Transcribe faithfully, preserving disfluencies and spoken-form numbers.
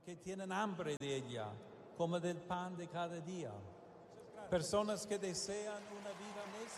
que tienen hambre de ella, como del pan de cada día. Personas que desean una vida